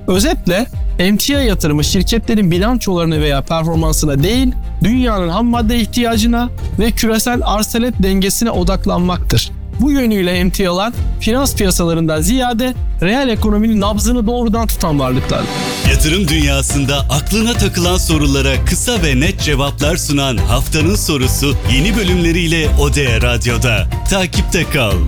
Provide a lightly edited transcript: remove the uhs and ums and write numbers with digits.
Özetle emtia yatırımı şirketlerin bilançolarına veya performansına değil, dünyanın ham madde ihtiyacına ve küresel arz-talep dengesine odaklanmaktır. Bu yönüyle emtialar finans piyasalarından ziyade reel ekonominin nabzını doğrudan tutan varlıklardır. Yatırım dünyasında aklına takılan sorulara kısa ve net cevaplar sunan Haftanın Sorusu yeni bölümleriyle Odea Radyo'da. Takipte kal.